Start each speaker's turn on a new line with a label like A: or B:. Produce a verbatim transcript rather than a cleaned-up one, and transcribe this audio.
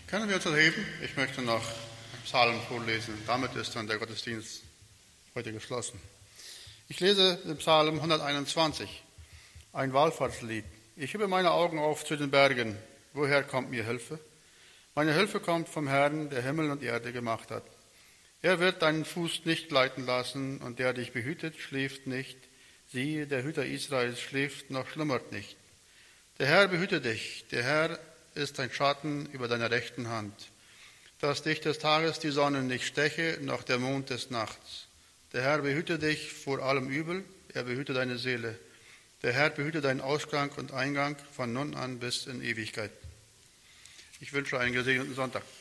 A: Können wir uns erheben? Ich möchte noch Psalm vorlesen. Damit ist dann der Gottesdienst heute geschlossen. Ich lese den Psalm hunderteinundzwanzig, ein Wallfahrtslied. Ich hebe meine Augen auf zu den Bergen. Woher kommt mir Hilfe? Meine Hilfe kommt vom Herrn, der Himmel und Erde gemacht hat. Er wird deinen Fuß nicht gleiten lassen, und der dich behütet, schläft nicht. Siehe, der Hüter Israels schläft noch schlummert nicht. Der Herr behüte dich, der Herr ist ein Schatten über deiner rechten Hand, dass dich des Tages die Sonne nicht steche, noch der Mond des Nachts. Der Herr behüte dich vor allem Übel, er behüte deine Seele. Der Herr behüte deinen Ausgang und Eingang von nun an bis in Ewigkeit. Ich wünsche einen gesegneten Sonntag.